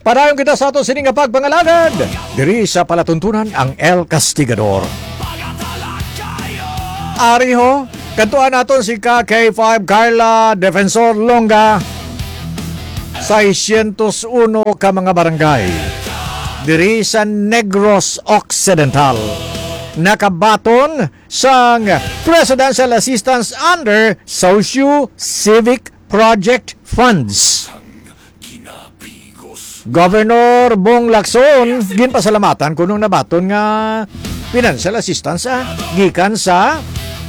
Padayon kita sa ato sining nga pagpangalagad. Diri sa palatuntunan ang El Castigador. Ariho, kantuan naton si K5 Carla Defensor Longa. 601 ka mga barangay. Diri sa Negros Occidental. Nakabaton sang Presidential Assistance under Socio-Civic Project Funds. Governor Bong Lacson ginpasalamatan kunong nabaton nga financial assistance gikan sa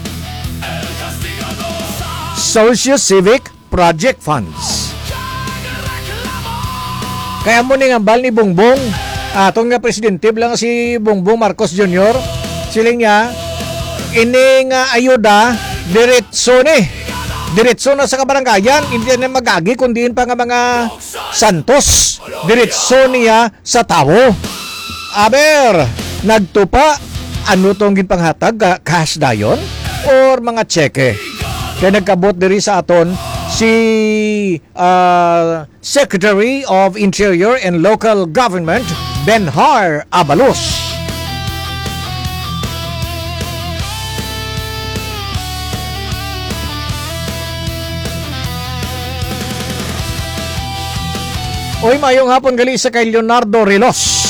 Socio-Civic Project Funds. Kaya mo ning ambal ni Bongbong atong nga presidente lang si Bongbong Marcos Jr. Siling niya ining ayuda diretso na sa kabarangayan, hindi na magagi kundi pa nga mga santos diretso niya sa tao. Aber nagtupa ano tong ginpanghatag cash dayon or mga cheque. Kaya nagkabot diri sa aton si Secretary of Interior and Local Government Benhar Abalos. Oy, mayong hapon gali sa kay Leonardo Rilos.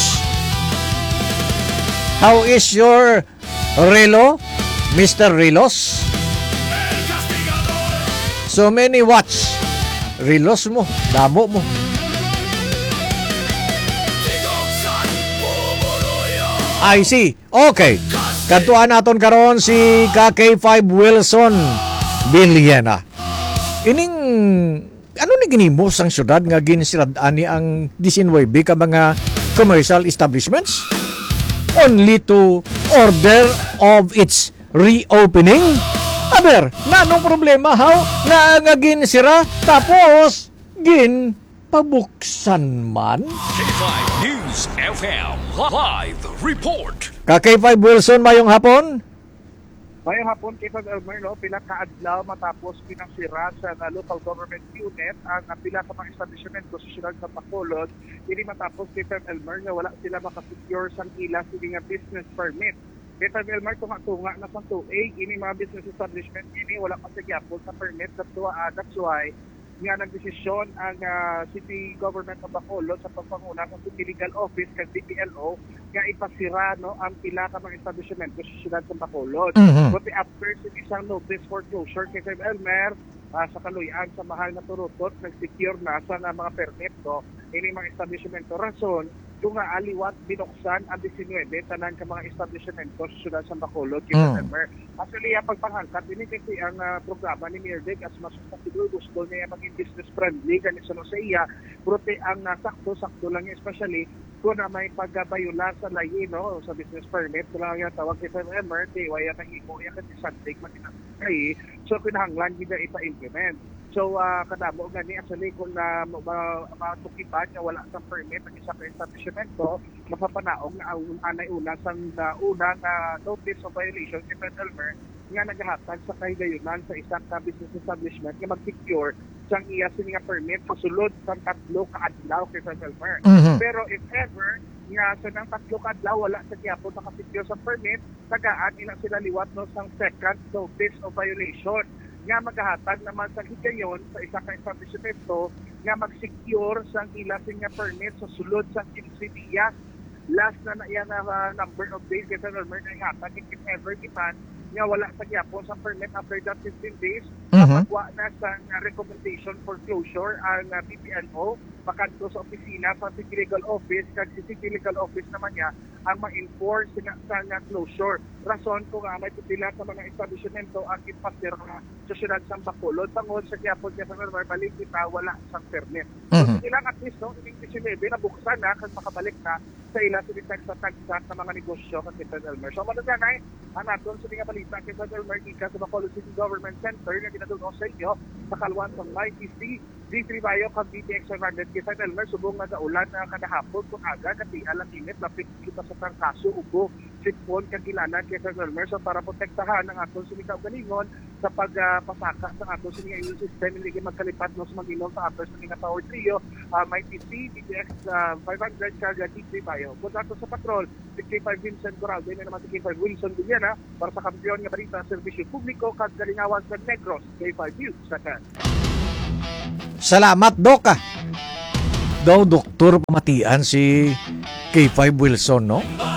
How is your relo, Mr. Rilos? So many watch. Rilos mo, damo mo. I see. Okay. Kantuan naton karon si K5 Wilson Villena. Ining ano ni ginimos ang syudad nga ginisirad-an ni ang 19 ka mga commercial establishments only to order of its reopening? Aber, nanong problema how na nga ginisira tapos pabuksan man? K5 News FM Live Report. K5 Wilson, mayong hapon. Ngayong hapon, Kipag Elmer, pila kaadlaw matapos pinasira sa local government unit ang pila ka mga establishment sa syudad sa Bacolod. Hindi matapos, Kipag Elmer, na wala sila makasecure sa ila sila nga business permit. Kipag Elmer, tunga-tunga na sa tuig, ini mga business establishment, ini wala kasagyapon sa permit. That's why, nga nagdesisyon ang City Government of Bacolod sa pagpanguna ng City Legal Office kag DPLO nga ipasira ang pila ka mga establishment sa siyudad sa Bacolod. But after isang notice for closure kay Sir Elmer sa kaluyan sa mahal na turutot, nag-secure na sa mga permit ini mga establishment rason kung aliwat binuksan ang 19 tanan ka mga establishment sa siyudad sa Bacolod kay Sir Elmer. Actually, pagpanghangkat ini kasi ang programa ni Mayor Vic as mas gusto niya maging business friendly ganito sa iya, prote ang sakto-sakto lang especially kung na may pagbayula sa layi sa business permit lang yung tawag kay Sir Elmer waya nang imo ya kasi something makinakay so kinahanglan gid ipa-implement. So kadamo gani actually kung na matukipan nga wala sang permit ang isa ka establishment mapapanaog na anay una sang unang notice of violation kay Sir Elmer nga naghatag sa kahigayunan sa isang business establishment nga mag-secure sang iya sini nga permit sa sulod sang 3 ka adlaw kay Sir Elmer. Pero if ever nga sa nang 3 ka adlaw wala sa gyapon naka-secure sa permit, tagaan ila sila liwat sang second notice of violation nga maghahatag naman sa higayon sa isa ka establishment nga mag-secure sang ila nga permit sa sulod sang 15 días. Last na yan number of days kay Sir Elmer na ihatag if ever gitan nga wala sa gyapon sa permit after that 15 days magwa na sa recommendation for closure ang PPNO pakanto sa opisina sa City Legal Office kag si City Legal Office naman niya ang ma-enforce sa closure. Rason ko nga may pipila sa mga establishmento ang ipasira sa syudad sa Bacolod tungod sa gyapon kay Sir Elmer balik kita wala sang permit. So ilang at least ining 19 na buksan na kag makabalik na sa ila sa tagsat sa mga negosyo kay Sir Elmer. So malaganay ang aton sa mga balita kay Sir Elmer Ika sa Bacolod City Government Center na ginadulong sa inyo sa kalwan ng YTC D3 Bayo kag BTX 500 kay Sir Elmer subong nga ulan na kada hapon kung aga kasi alang init lapit kita sa trangkaso ubo sipon kagilala kay Sir Elmer so para protektahan ang atong sining kaugalingon sa pagpasaka sa atong sining immune system hindi magkalipat no sa mag-inom sa after sa mga power trio may TC, DTX 500 carga D3 Bio. Kung ato sa patrol, K5 Vincent Coral, din na naman si K5 Wilson Villana para sa kampiyon nga balita serbisyo publiko kag Galingawan sa Negros, K5 News Second. Salamat, Doc. Daw doktor pamatian si K5 Wilson, no?